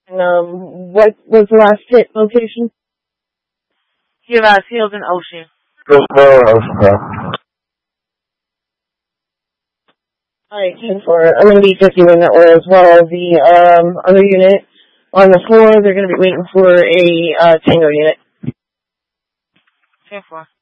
What was the last hit location? Kivas Hills and Ocean. Alright, 10-4. I'm going to be 51 that way as well. The other unit on the floor, they're going to be waiting for a Tango unit. 10-4.